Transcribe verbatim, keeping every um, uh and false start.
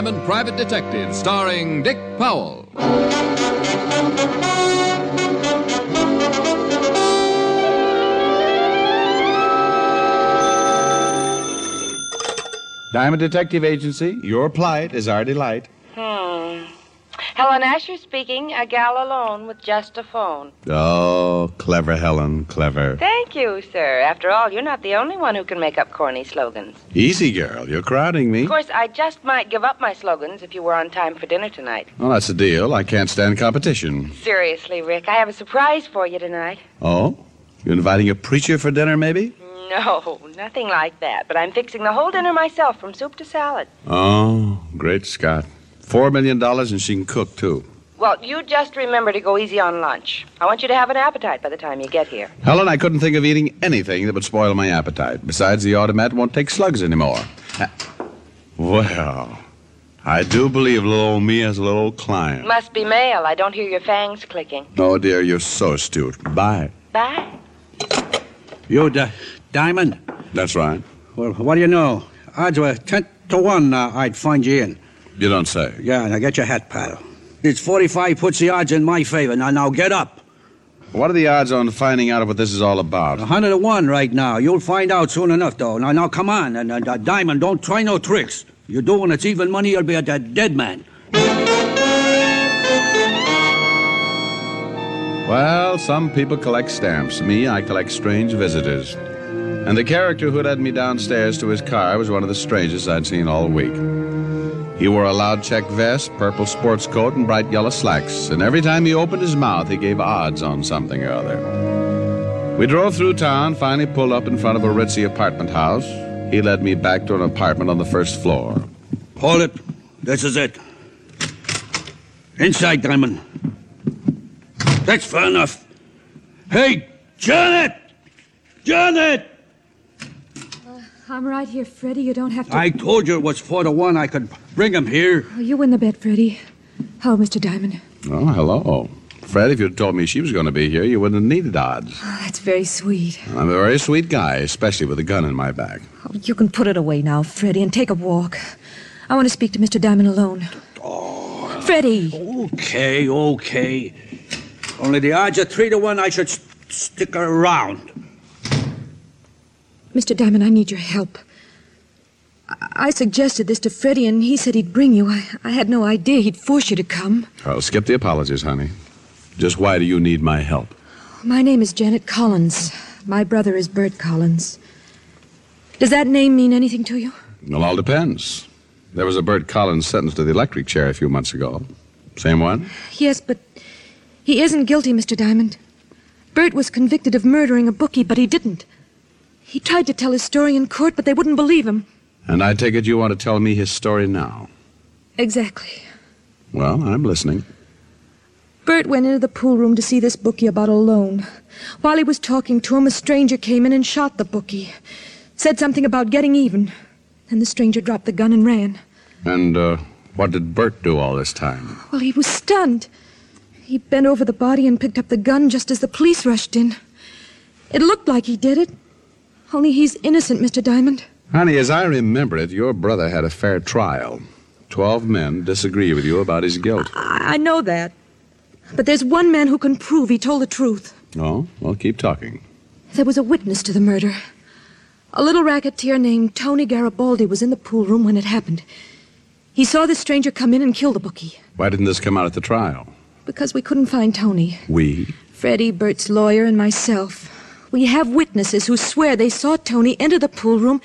Private Detective, starring Dick Powell. Diamond Detective Agency, your plight is our delight. Hmm. Helen Asher speaking, a gal alone with just a phone. Oh, clever, Helen, clever. Thank you, sir. After all, you're not the only one who can make up corny slogans. Easy, girl. You're crowding me. Of course, I just might give up my slogans if you were on time for dinner tonight. Well, that's the deal. I can't stand competition. Seriously, Rick, I have a surprise for you tonight. Oh? You're inviting a preacher for dinner, maybe? No, nothing like that. But I'm fixing the whole dinner myself, from soup to salad. Oh, great Scott. Four million dollars and she can cook, too. Well, you just remember to go easy on lunch. I want you to have an appetite by the time you get here. Helen, I couldn't think of eating anything that would spoil my appetite. Besides, the automat won't take slugs anymore. Uh, well, I do believe little old me has a little old client. Must be mail. I don't hear your fangs clicking. Oh, dear, you're so astute. Bye. Bye. You, Di- Diamond? That's right. Well, what do you know? Odds were ten to one uh, I'd find you in. You don't say. Yeah, now get your hat, pal. It's forty-five puts the odds in my favor. Now, now, get up. What are the odds on finding out what this is all about? A hundred to one right now. You'll find out soon enough, though. Now, now, come on. And, and uh, Diamond, don't try no tricks. You do when it's even money, you'll be a dead, dead man. Well, some people collect stamps. Me, I collect strange visitors. And the character who led me downstairs to his car was one of the strangest I'd seen all week. He wore a loud check vest, purple sports coat, and bright yellow slacks. And every time he opened his mouth, he gave odds on something or other. We drove through town, finally pulled up in front of a ritzy apartment house. He led me back to an apartment on the first floor. Hold it. This is it. Inside, Diamond. That's fair enough. Hey, Janet! Janet! I'm right here, Freddie. You don't have to... I told you it was four to one. I could bring him here. Oh, you win the bet, Freddie. Hello, Mister Diamond. Oh, hello. Fred, if you'd told me she was going to be here, you wouldn't have needed odds. Oh, that's very sweet. I'm a very sweet guy, especially with a gun in my back. Oh, you can put it away now, Freddie, and take a walk. I want to speak to Mister Diamond alone. Oh. Freddie! Okay, okay. Only the odds are three to one I should st- stick around. Mister Diamond, I need your help. I, I suggested this to Freddie, and he said he'd bring you. I, I had no idea he'd force you to come. Oh, skip the apologies, honey. Just why do you need my help? My name is Janet Collins. My brother is Bert Collins. Does that name mean anything to you? Well, all depends. There was a Bert Collins sentenced to the electric chair a few months ago. Same one? Yes, but he isn't guilty, Mister Diamond. Bert was convicted of murdering a bookie, but he didn't. He tried to tell his story in court, but they wouldn't believe him. And I take it you want to tell me his story now? Exactly. Well, I'm listening. Bert went into the pool room to see this bookie about a loan. While he was talking to him, a stranger came in and shot the bookie. Said something about getting even. Then the stranger dropped the gun and ran. And, uh, what did Bert do all this time? Well, he was stunned. He bent over the body and picked up the gun just as the police rushed in. It looked like he did it. Only he's innocent, Mister Diamond. Honey, as I remember it, your brother had a fair trial. Twelve men disagree with you about his guilt. I, I know that. But there's one man who can prove he told the truth. Oh? Well, keep talking. There was a witness to the murder. A little racketeer named Tony Garibaldi was in the pool room when it happened. He saw the stranger come in and kill the bookie. Why didn't this come out at the trial? Because we couldn't find Tony. We? Freddie, Bert's lawyer, and myself. We have witnesses who swear they saw Tony enter the pool room